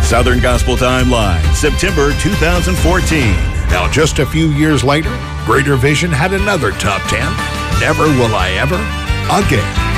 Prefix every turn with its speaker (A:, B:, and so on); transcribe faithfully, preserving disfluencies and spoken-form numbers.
A: Southern Gospel Timeline, September two thousand fourteen.
B: Now, just a few years later, Greater Vision had another top ten. Never Will I Ever Again.